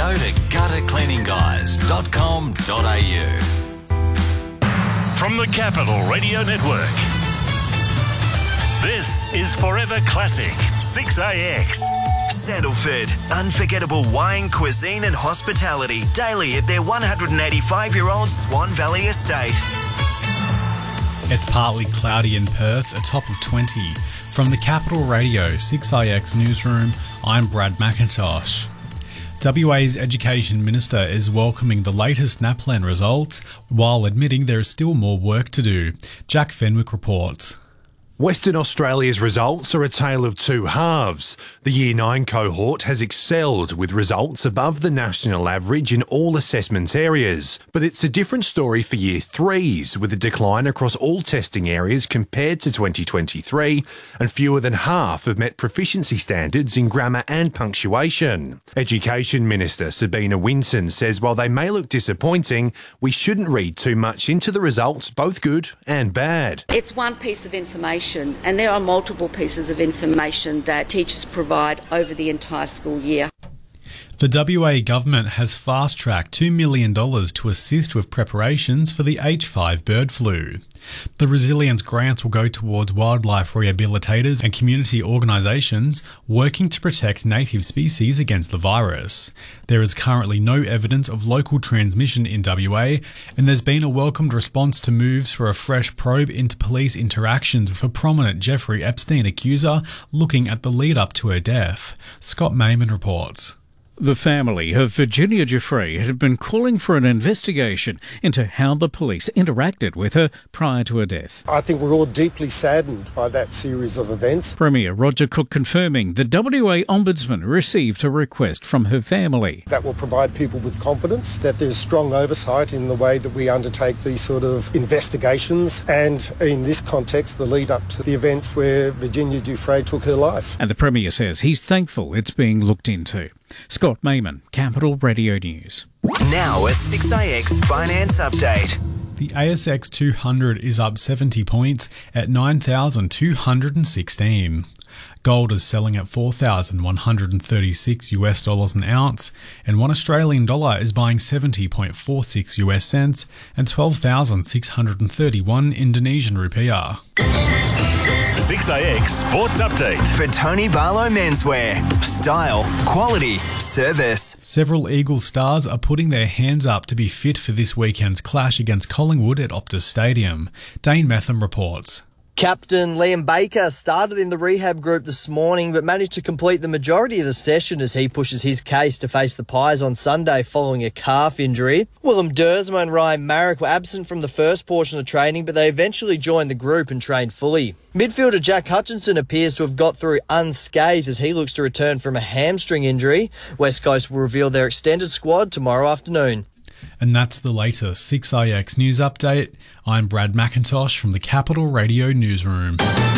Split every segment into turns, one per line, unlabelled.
go to guttercleaningguys.com.au.
From the Capital Radio Network, this is Forever Classic 6AX.
Sandalford, unforgettable wine, cuisine and hospitality daily at their 185-year-old Swan Valley estate.
It's partly cloudy in Perth, a top of 20. From the Capital Radio 6IX newsroom, I'm Brad McIntosh. WA's Education Minister is welcoming the latest NAPLAN results, while admitting there is still more work to do. Jack Fenwick reports.
Western Australia's results are a tale of two halves. The Year 9 cohort has excelled with results above the national average in all assessment areas. But it's a different story for Year 3s, with a decline across all testing areas compared to 2023, and fewer than half have met proficiency standards in grammar and punctuation. Education Minister Sabina Winton says while they may look disappointing, we shouldn't read too much into the results, both good and bad.
It's one piece of information, and there are multiple pieces of information that teachers provide over the entire school year.
The WA government has fast-tracked $2 million to assist with preparations for the H5 bird flu. The resilience grants will go towards wildlife rehabilitators and community organisations working to protect native species against the virus. There is currently no evidence of local transmission in WA, and there's been a welcomed response to moves for a fresh probe into police interactions with a prominent Jeffrey Epstein accuser looking at the lead-up to her death. Scott Mayman reports.
The family of Virginia Giuffre had been calling for an investigation into how the police interacted with her prior to her death.
I think we're all deeply saddened by that series of events.
Premier Roger Cook confirming the WA Ombudsman received a request from her family.
That will provide people with confidence that there's strong oversight in the way that we undertake these sort of investigations, and in this context, the lead up to the events where Virginia Giuffre took her life.
And the Premier says he's thankful it's being looked into. Scott Mayman, Capital Radio News.
Now a 6IX finance update.
The ASX 200 is up 70 points at 9,216. Gold is selling at $4,136 an ounce, and $1 Australian dollar is buying 70.46 US cents and 12,631 Indonesian rupiah.
6AX Sports Update.
For Tony Barlow Menswear. Style, quality, service.
Several Eagles stars are putting their hands up to be fit for this weekend's clash against Collingwood at Optus Stadium. Dane Metham reports.
Captain Liam Baker started in the rehab group this morning but managed to complete the majority of the session as he pushes his case to face the Pies on Sunday following a calf injury. Willem Dersma and Ryan Marrick were absent from the first portion of training, but they eventually joined the group and trained fully. Midfielder Jack Hutchinson appears to have got through unscathed as he looks to return from a hamstring injury. West Coast will reveal their extended squad tomorrow afternoon.
And that's the latest 6IX News Update. I'm Brad McIntosh from the Capital Radio Newsroom.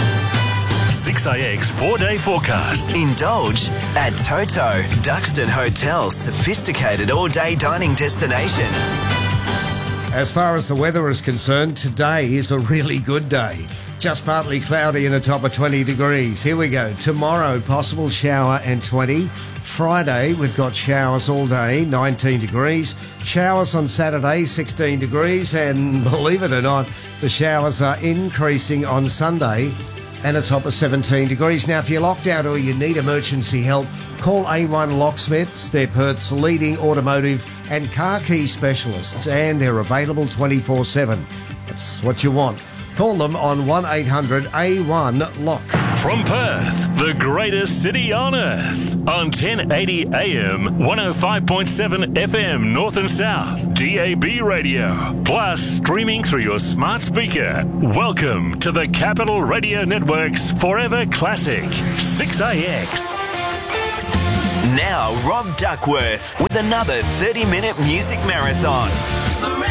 6AX 4-day forecast.
Indulge at Toto, Duxton Hotel's sophisticated all-day dining destination.
As far as the weather is concerned, today is a really good day. Just partly cloudy and a top of 20 degrees. Here we go. Tomorrow, possible shower and 20. Friday, we've got showers all day, 19 degrees. Showers on Saturday, 16 degrees. And believe it or not, the showers are increasing on Sunday and a top of 17 degrees. Now, if you're locked out or you need emergency help, call A1 Locksmiths. They're Perth's leading automotive and car key specialists, and they're available 24/7. That's what you want. Call them on 1-800-A1-LOCK.
From Perth, the greatest city on earth. On 1080 AM, 105.7 FM North and South, DAB radio. Plus, streaming through your smart speaker. Welcome to the Capital Radio Network's Forever Classic 6AX.
Now, Rob Duckworth with another 30-minute music marathon.